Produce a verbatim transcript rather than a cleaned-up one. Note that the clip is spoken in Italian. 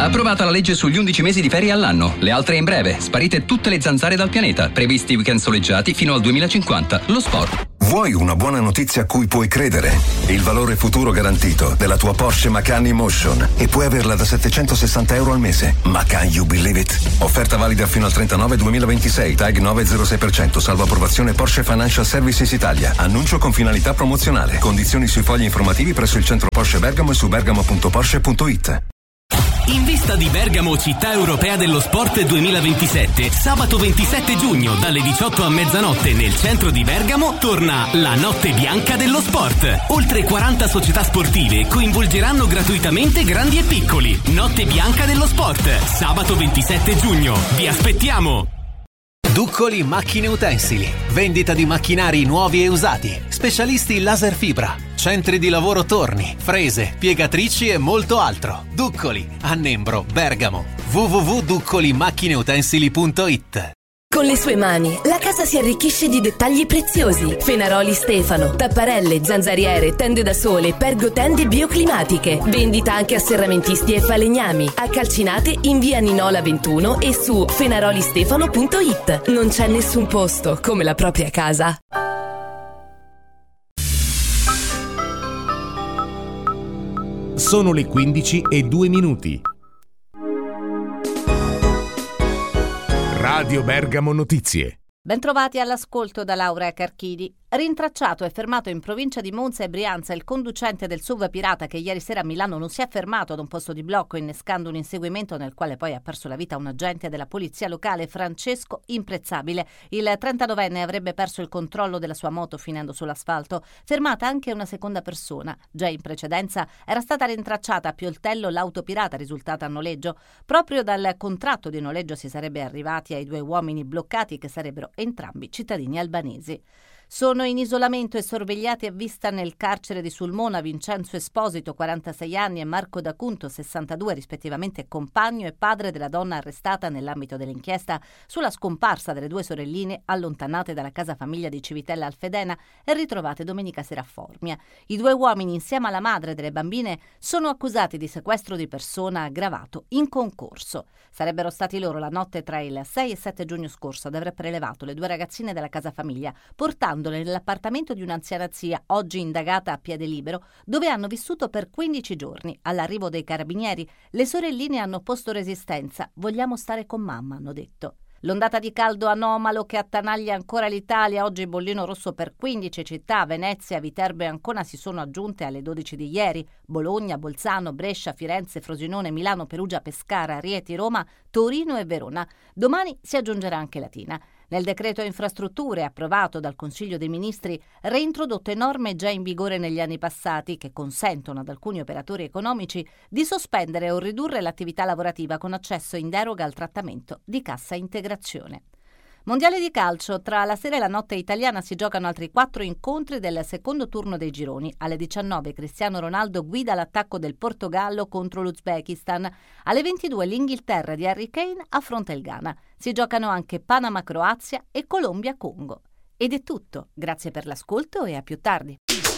Approvata la legge sugli undici mesi di ferie all'anno. Le altre in breve. Sparite tutte le zanzare dal pianeta. Previsti weekend soleggiati fino al duemilacinquanta. Lo sport. Vuoi una buona notizia a cui puoi credere? Il valore futuro garantito della tua Porsche Macan Emotion, e puoi averla da settecentosessanta euro al mese. Ma can you believe it? Offerta valida fino al trentanove duemilaventisei, tag nove virgola zero sei per cento, salvo approvazione Porsche Financial Services Italia. Annuncio con finalità promozionale. Condizioni sui fogli informativi presso il centro Porsche Bergamo e su bergamo punto porsche punto it. In vista di Bergamo Città Europea dello Sport duemilaventisette, sabato ventisette giugno dalle diciotto a mezzanotte nel centro di Bergamo torna la Notte Bianca dello Sport. Oltre quaranta società sportive coinvolgeranno gratuitamente grandi e piccoli. Notte Bianca dello Sport, sabato ventisette giugno. Vi aspettiamo! Duccoli Macchine Utensili. Vendita di macchinari nuovi e usati. Specialisti in laser fibra. Centri di lavoro torni, frese, piegatrici e molto altro. Duccoli, a Nembro, Bergamo. w w w punto duccoli macchine utensili punto it. Con le sue mani, la casa si arricchisce di dettagli preziosi. Fenaroli Stefano, tapparelle, zanzariere, tende da sole, pergotende bioclimatiche. Vendita anche a serramentisti e falegnami. A Calcinate in via Ninola ventuno e su fenarolistefano punto it. Non c'è nessun posto come la propria casa. Sono le quindici e due minuti. Radio Bergamo Notizie. Bentrovati all'ascolto da Laura Carchidi. Rintracciato e fermato in provincia di Monza e Brianza il conducente del S U V pirata che ieri sera a Milano non si è fermato ad un posto di blocco innescando un inseguimento nel quale poi ha perso la vita un agente della polizia locale, Francesco Imprezzabile. Il trentanovenne avrebbe perso il controllo della sua moto finendo sull'asfalto. Fermata anche una seconda persona. Già in precedenza era stata rintracciata a Pioltello l'auto pirata risultata a noleggio. Proprio dal contratto di noleggio si sarebbe arrivati ai due uomini bloccati che sarebbero entrambi cittadini albanesi. Sono in isolamento e sorvegliati a vista nel carcere di Sulmona Vincenzo Esposito, quarantasei anni, e Marco D'Acunto, sessantadue, rispettivamente compagno e padre della donna arrestata nell'ambito dell'inchiesta sulla scomparsa delle due sorelline allontanate dalla casa famiglia di Civitella Alfedena e ritrovate domenica sera a Formia. I due uomini, insieme alla madre delle bambine, sono accusati di sequestro di persona aggravato in concorso. Sarebbero stati loro la notte tra il sei e sette giugno scorso ad aver prelevato le due ragazzine della casa famiglia, portandole nell'appartamento di un'anziana zia, oggi indagata a piede libero, dove hanno vissuto per quindici giorni. All'arrivo dei carabinieri, le sorelline hanno posto resistenza. Vogliamo stare con mamma, hanno detto. L'ondata di caldo anomalo che attanaglia ancora l'Italia, oggi bollino rosso per quindici città, Venezia, Viterbo e Ancona si sono aggiunte alle dodici di ieri, Bologna, Bolzano, Brescia, Firenze, Frosinone, Milano, Perugia, Pescara, Rieti, Roma, Torino e Verona. Domani si aggiungerà anche Latina. Nel decreto infrastrutture approvato dal Consiglio dei Ministri, reintrodotte norme già in vigore negli anni passati che consentono ad alcuni operatori economici di sospendere o ridurre l'attività lavorativa con accesso in deroga al trattamento di cassa integrazione. Mondiale di calcio, tra la sera e la notte italiana si giocano altri quattro incontri del secondo turno dei gironi. Alle diciannove Cristiano Ronaldo guida l'attacco del Portogallo contro l'Uzbekistan. Alle ventidue l'Inghilterra di Harry Kane affronta il Ghana. Si giocano anche Panama-Croazia e Colombia-Congo. Ed è tutto. Grazie per l'ascolto e a più tardi.